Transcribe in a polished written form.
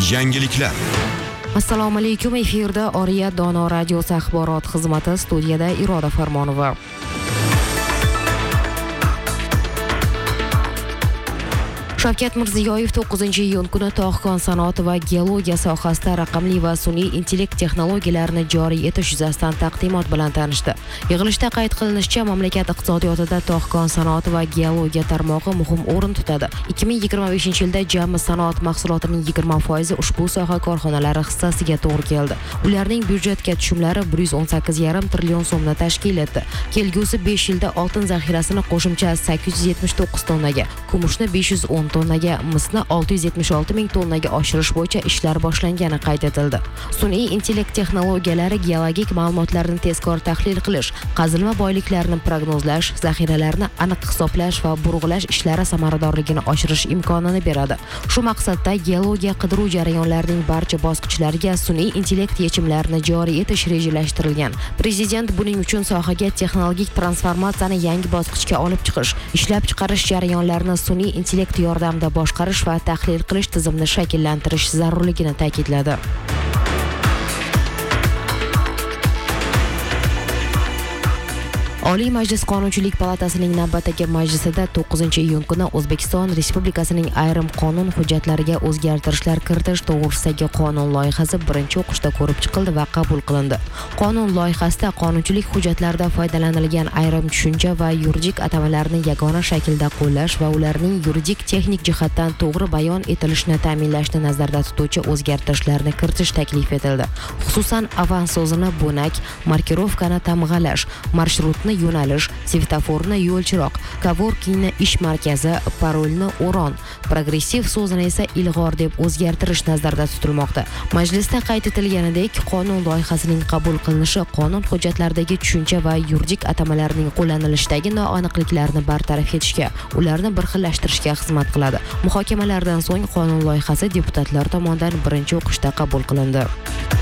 Yangiliklar. Assalomu alaykum, efirda Oriya Dono radiosi axborot xizmati, studiyada Iroda Farmonova. Shavkat Mirziyoyev 9-iyun kuni tog' sanoati va geologiya sohasida raqamli va sun'iy intellekt texnologiyalarini joriy etish yuzasidan taqdimot bilan tanishdi. Yig'ilishda qayd qilinishicha, mamlakat iqtisodiyotida tog' sanoati va geologiya tarmog'i muhim o'rin tutadi. 2025-yilda jami sanoat mahsulotining 20% ushbu soha korxonalari hissasiga to'g'ri keldi. Ularning byudjetga tushumlari 118,5 trillion so'mni tashkil etdi. Kelgusi 5 yilda oltin zaxirasini qo'shimcha 879 tonnaga, kumushni 510 tonnaga, misni 676 ming tonnaga oshirish bo'yicha ishlar boshlangani qayd etildi. Sun'iy intellekt texnologiyalari geologik ma'lumotlarni tezkor tahlil qilish, qazilma boyliklarini prognozlash, zaxiralarni aniq hisoblash va burg'ulash ishlari samaradorligini oshirish imkonini beradi. Shu maqsadda geologiya qidiruv jarayonlarining barcha bosqichlariga sun'iy intellekt yechimlarini joriy etish rejalashtirilgan. Prezident buning uchun sohaga texnologik transformatsiyani yangi bosqichga olib chiqish, ishlab chiqarish jarayonlarini sun'iy intellekt yordamida boshqarish va tahlil qilish tizimini shakllantirish zarurligini ta'kidladi. Oliy Majlis Qonunchilik palatasining navbatdagi majlisida 9-iyun kuni O'zbekiston Respublikasining ayrim qonun hujjatlariga o'zgartirishlar kiritish to'g'risidagi qonun loyihasi birinchi o'qishda ko'rib chiqildi va qabul qilindi. Qonun loyihasida qonunchilik hujjatlarida foydalanilgan ayrim tushuncha va yuridik atamalarni yagona shaklda qo'llash va ularning yuridik texnik jihatdan to'g'ri bayon etilishini ta'minlashni nazarda tutuvchi o'zgartirishlarni kiritish taklif etildi. Xususan, avans so'zini bo'nak, markirovkani tamg'alash, marshrutni yo'nalish, svetoforni yo'lchiroq, coworkingni ish markazi, parolni o'ron, progressiv so'zini esa ilg'or deb o'zgartirish nazarda tutilmoqda. Majlisda qayd etilganidek, qonun loyihasining qabul qilinishi qonun hujjatlaridagi tushuncha va yuridik atamalarning qo'llanilishdagi noaniqliklarni bartaraf etishga, ularni bir xillashtirishga xizmat qiladi. Muhokamalardan so'ng qonun loyihasi deputatlar tomonidan birinchi o'qishda qabul qilindi.